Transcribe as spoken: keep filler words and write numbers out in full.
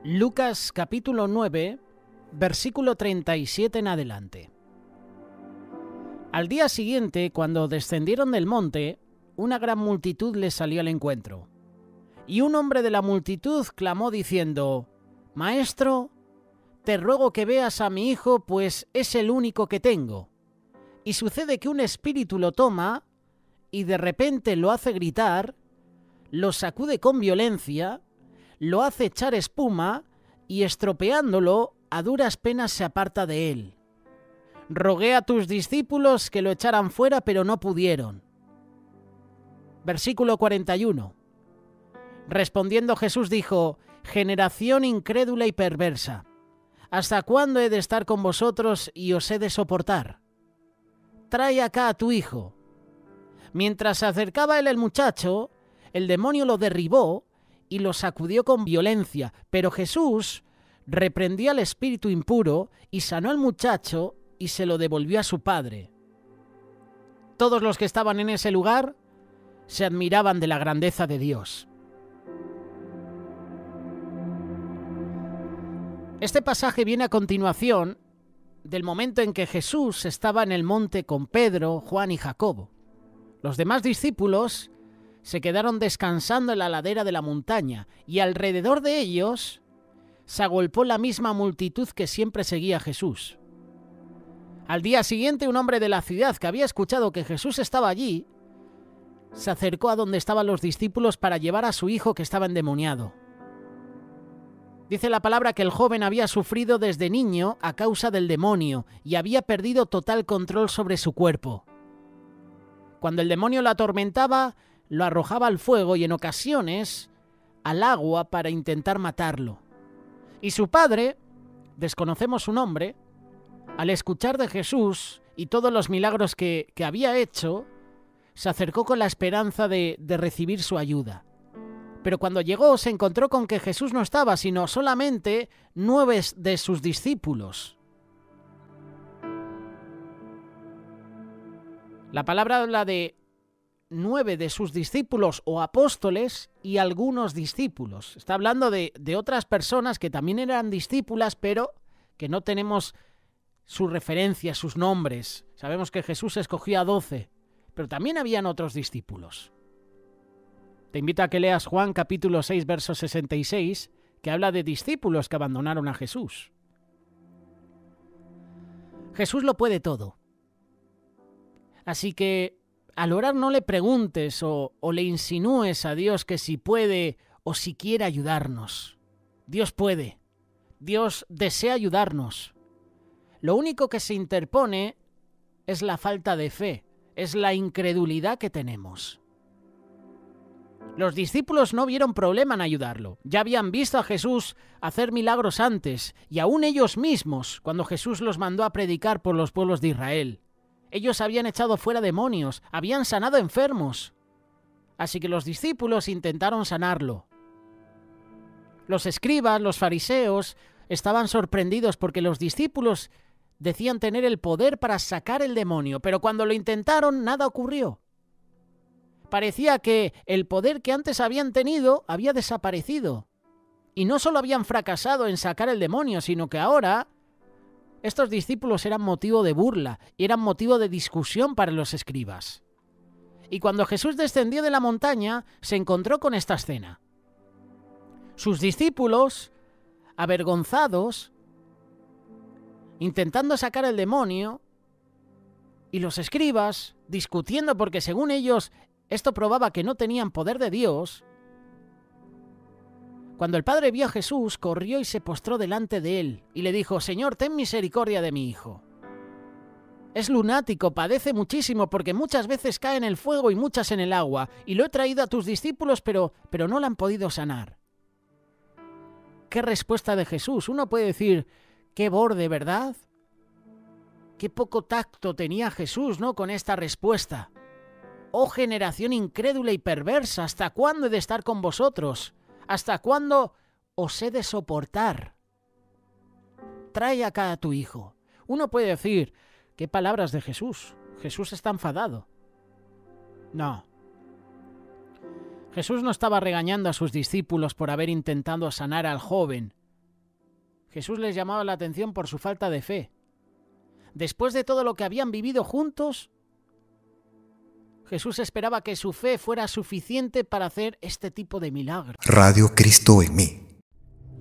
Lucas capítulo nueve, versículo treinta y siete en adelante. Al día siguiente, cuando descendieron del monte, una gran multitud les salió al encuentro. Y un hombre de la multitud clamó diciendo: «Maestro, te ruego que veas a mi hijo, pues es el único que tengo. Y sucede que un espíritu lo toma y de repente lo hace gritar, lo sacude con violencia, lo hace echar espuma y estropeándolo a duras penas se aparta de él. Rogué a tus discípulos que lo echaran fuera, pero no pudieron». Versículo cuarenta y uno. Respondiendo Jesús dijo: «Generación incrédula y perversa, ¿hasta cuándo he de estar con vosotros y os he de soportar? Trae acá a tu hijo». Mientras se acercaba él el muchacho, el demonio lo derribó y lo sacudió con violencia, pero Jesús reprendió al espíritu impuro y sanó al muchacho y se lo devolvió a su padre. Todos los que estaban en ese lugar se admiraban de la grandeza de Dios. Este pasaje viene a continuación del momento en que Jesús estaba en el monte con Pedro, Juan y Jacobo. Los demás discípulos se quedaron descansando en la ladera de la montaña y alrededor de ellos se agolpó la misma multitud que siempre seguía a Jesús. Al día siguiente, un hombre de la ciudad que había escuchado que Jesús estaba allí se acercó a donde estaban los discípulos para llevar a su hijo que estaba endemoniado. Dice la palabra que el joven había sufrido desde niño a causa del demonio y había perdido total control sobre su cuerpo. Cuando el demonio lo atormentaba, lo arrojaba al fuego y en ocasiones al agua para intentar matarlo. Y su padre, desconocemos su nombre, al escuchar de Jesús y todos los milagros que, que había hecho, se acercó con la esperanza de, de recibir su ayuda. Pero cuando llegó se encontró con que Jesús no estaba, sino solamente nueve de sus discípulos. La palabra habla de nueve de sus discípulos o apóstoles y algunos discípulos. Está hablando de, de otras personas que también eran discípulas, pero que no tenemos sus referencias, sus nombres. Sabemos que Jesús escogió a doce, pero también habían otros discípulos. Te invito a que leas Juan capítulo seis, verso sesenta y seis, que habla de discípulos que abandonaron a Jesús. Jesús lo puede todo. Así que al orar no le preguntes o, o le insinúes a Dios que si puede o si quiere ayudarnos. Dios puede. Dios desea ayudarnos. Lo único que se interpone es la falta de fe, es la incredulidad que tenemos. Los discípulos no vieron problema en ayudarlo. Ya habían visto a Jesús hacer milagros antes, y aún ellos mismos, cuando Jesús los mandó a predicar por los pueblos de Israel. Ellos habían echado fuera demonios, habían sanado enfermos. Así que los discípulos intentaron sanarlo. Los escribas, los fariseos, estaban sorprendidos porque los discípulos decían tener el poder para sacar el demonio, pero cuando lo intentaron, nada ocurrió. Parecía que el poder que antes habían tenido había desaparecido. Y no solo habían fracasado en sacar el demonio, sino que ahora estos discípulos eran motivo de burla y eran motivo de discusión para los escribas. Y cuando Jesús descendió de la montaña, se encontró con esta escena. Sus discípulos, avergonzados, intentando sacar el demonio, y los escribas discutiendo porque según ellos esto probaba que no tenían poder de Dios. Cuando el padre vio a Jesús, corrió y se postró delante de él y le dijo: «Señor, ten misericordia de mi hijo. Es lunático, padece muchísimo porque muchas veces cae en el fuego y muchas en el agua, y lo he traído a tus discípulos, pero, pero no lo han podido sanar». ¿Qué respuesta de Jesús? Uno puede decir: «Qué borde, ¿verdad?». Qué poco tacto tenía Jesús, ¿no?, con esta respuesta. «Oh generación incrédula y perversa, ¿hasta cuándo he de estar con vosotros? ¿Hasta cuándo os he de soportar? Trae acá a tu hijo». Uno puede decir: «¿Qué palabras de Jesús? Jesús está enfadado». No. Jesús no estaba regañando a sus discípulos por haber intentado sanar al joven, Jesús les llamaba la atención por su falta de fe. Después de todo lo que habían vivido juntos, Jesús esperaba que su fe fuera suficiente para hacer este tipo de milagros. Radio Cristo en mí.